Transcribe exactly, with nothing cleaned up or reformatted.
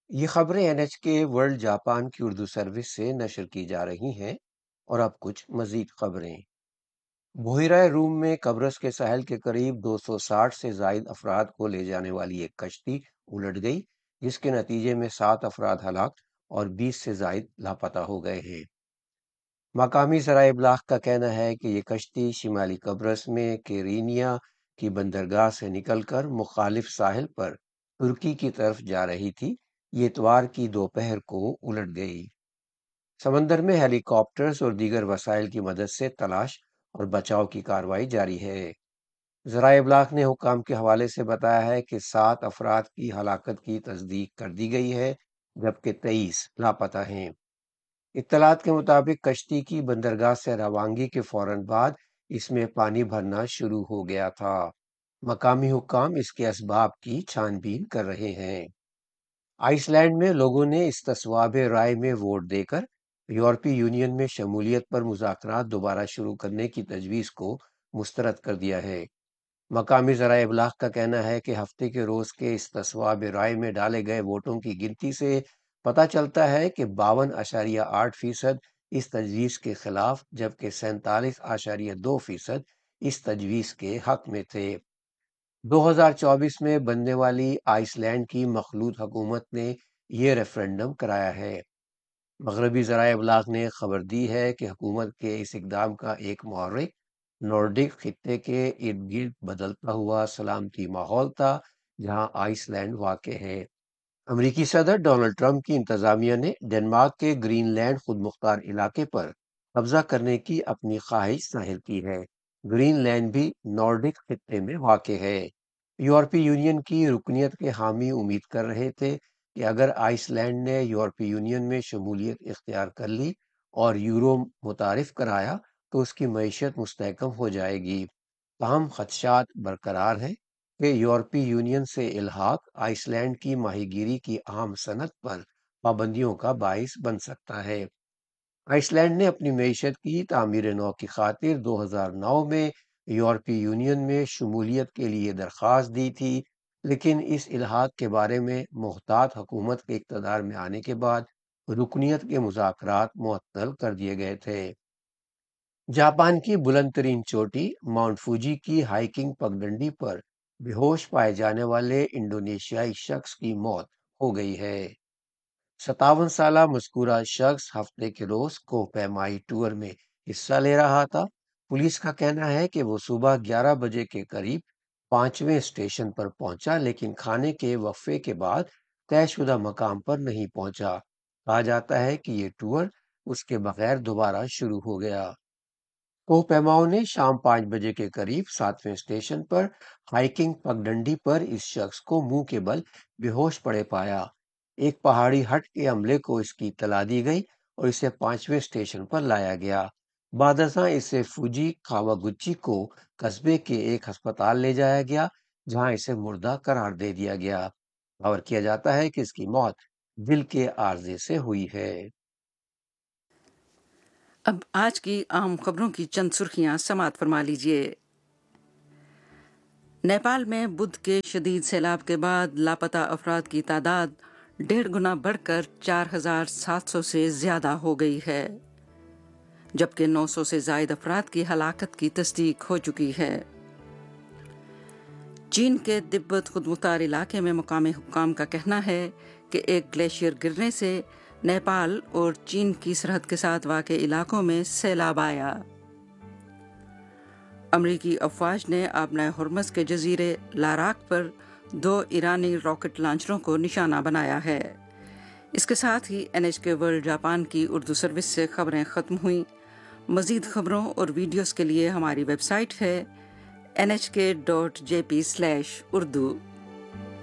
یہ خبریں N H کے ورلڈ جاپان کی اردو سروس سے نشر کی جا رہی ہیں۔ اور اب کچھ مزید خبریں۔ بحیرہ روم میں قبرص کے ساحل کے قریب دو سو ساٹھ سے زائد افراد کو لے جانے والی ایک کشتی الٹ گئی، جس کے نتیجے میں سات افراد ہلاک اور بیس سے زائد لاپتہ ہو گئے ہیں۔ مقامی ذرائع ابلاغ کا کہنا ہے کہ یہ کشتی شمالی قبرص میں کیرینیا کی بندرگاہ سے نکل کر مخالف ساحل پر ترکی کی طرف جا رہی تھی۔ یہ اتوار کی دوپہر کو الٹ گئی۔ سمندر میں ہیلی کاپٹرز اور دیگر وسائل کی مدد سے تلاش اور بچاؤ کی کارروائی جاری ہے۔ ذرائع ابلاغ نے حکام کے حوالے سے بتایا ہے کہ سات افراد کی ہلاکت کی تصدیق کر دی گئی ہے، جبکہ تیئیس لاپتہ ہیں۔ اطلاعات کے مطابق کشتی کی بندرگاہ سے روانگی کے فوراً بعد اس میں پانی بھرنا شروع ہو گیا تھا۔ مقامی حکام اس کے اسباب کی چھان بین کر رہے ہیں۔ آئس لینڈ میں لوگوں نے استصواب رائے میں ووٹ دے کر یورپی یونین میں شمولیت پر مذاکرات دوبارہ شروع کرنے کی تجویز کو مسترد کر دیا ہے۔ مقامی ذرائع ابلاغ کا کہنا ہے کہ ہفتے کے روز کے استصواب رائے میں ڈالے گئے ووٹوں کی گنتی سے پتہ چلتا ہے کہ باون اشاریہ آٹھ فیصد اس تجویز کے خلاف، جبکہ سینتالیس اشاریہ دو فیصد اس تجویز کے حق میں تھے۔ دو ہزار چوبیس میں بننے والی آئس لینڈ کی مخلوط حکومت نے یہ ریفرنڈم کرایا ہے۔ مغربی ذرائع ابلاغ نے خبر دی ہے کہ حکومت کے اس اقدام کا ایک محرک نارڈک خطے کے ارد گرد بدلتا ہوا سلامتی ماحول تھا، جہاں آئس لینڈ واقع ہے۔ امریکی صدر ڈونلڈ ٹرمپ کی انتظامیہ نے ڈنمارک کے گرین لینڈ خود مختار علاقے پر قبضہ کرنے کی اپنی خواہش ظاہر کی ہے۔ گرین لینڈ بھی نارڈک خطے میں واقع ہے۔ یورپی یونین کی رکنیت کے حامی امید کر رہے تھے کہ اگر آئس لینڈ نے یورپی یونین میں شمولیت اختیار کر لی اور یورو متعارف کرایا تو اس کی معیشت مستحکم ہو جائے گی۔ تاہم خدشات برقرار ہیں کہ یورپی یونین سے الحاق آئس لینڈ کی ماہی گیری کی عام صنعت پر پابندیوں کا باعث بن سکتا ہے۔ آئس لینڈ نے اپنی معیشت کی تعمیر نو کی خاطر دو ہزار نو میں یورپی یونین میں شمولیت کے لیے درخواست دی تھی، لیکن اس الحاق کے بارے میں محتاط حکومت کے اقتدار میں آنے کے بعد رکنیت کے مذاکرات معطل کر دیے گئے تھے۔ جاپان کی بلند ترین چوٹی ماؤنٹ فوجی کی ہائیکنگ پگڈنڈی پر بے ہوش پائے جانے والے انڈونیشیائی شخص کی موت ہو گئی ہے۔ ستاون سالہ مذکورہ شخص ہفتے کے روز کوہ پیمائی ٹور میں حصہ لے رہا تھا۔ پولیس کا کہنا ہے کہ وہ صبح گیارہ بجے کے قریب پانچویں اسٹیشن پر پہنچا، لیکن کھانے کے وقفے کے بعد طے شدہ مقام پر نہیں پہنچا۔ کہا جاتا ہے کہ یہ ٹور اس کے بغیر دوبارہ شروع ہو گیا۔ کوہ پیماؤں نے شام پانچ بجے کے قریب ساتویں اسٹیشن پر ہائیکنگ پگڈنڈی پر اس شخص کو منہ کے بل بے ہوش پڑے پایا۔ ایک پہاڑی ہٹ کے عملے کو اس کی اطلاع دی گئی اور اسے پانچویں اسٹیشن پر لایا گیا۔ بعد ازاں اسے فوجی کاواگوچی کو قصبے کے ایک ہسپتال لے جایا گیا، جہاں اسے مردہ قرار دے دیا گیا۔ باور کیا جاتا ہے کہ اس کی موت دل کے عارضے سے ہوئی ہے۔ اب آج کی اہم خبروں کی چند سرخیاں سماعت فرما لیجیے۔ نیپال میں بدھ کے شدید سیلاب کے بعد لاپتہ افراد کی تعداد ڈیڑھ گنا بڑھ کر چار ہزار سات سو سے زیادہ ہو گئی ہے، جبکہ نو سو سے زائد افراد کی ہلاکت کی تصدیق ہو چکی ہے۔ چین کے تبت خود مختار علاقے میں مقامی حکام کا کہنا ہے کہ ایک گلیشیئر گرنے سے نیپال اور چین کی سرحد کے ساتھ واقع علاقوں میں سیلاب آیا۔ امریکی افواج نے آبنائے ہرمز کے جزیرے لاراک پر دو ایرانی راکٹ لانچروں کو نشانہ بنایا ہے۔ اس کے ساتھ ہی این ایچ کے ورلڈ جاپان کی اردو سروس سے خبریں ختم ہوئیں۔ مزید خبروں اور ویڈیوز کے لیے ہماری ویب سائٹ ہے این ایچ کے dot J P slash Urdu.